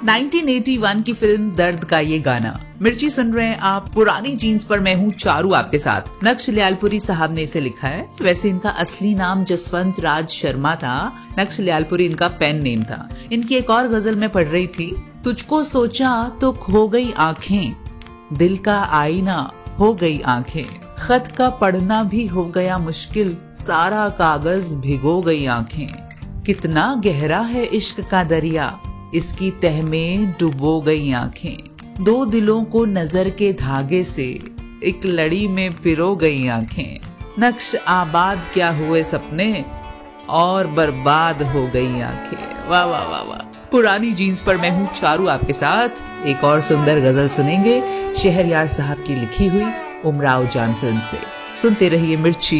1981 की फिल्म दर्द का ये गाना। मिर्ची सुन रहे हैं आप, पुरानी जीन्स पर मैं हूँ चारू आपके साथ। नक्श ल्यालपुरी साहब ने इसे लिखा है। वैसे इनका असली नाम जसवंत राज शर्मा था। नक्श ल्यालपुरी इनका पेन नेम था। इनकी एक और गजल में पढ़ रही थी, तुझको सोचा तो खो गई आंखें, दिल का आईना हो गई आंखें, खत का पढ़ना भी हो गया मुश्किल, सारा कागज भिगो गई आंखें, कितना गहरा है इश्क का दरिया, इसकी तह में डुबो गई आंखें, दो दिलों को नजर के धागे से एक लड़ी में पिरो गई आंखें, नक्श आबाद क्या हुए सपने और बर्बाद हो गई आंखें। वाह वाह वाह वाह। पुरानी जीन्स पर मैं हूँ चारू आपके साथ। एक और सुंदर गजल सुनेंगे शहरयार साहब की लिखी हुई, उमराव जान फिल्म से। सुनते रहिए मिर्ची।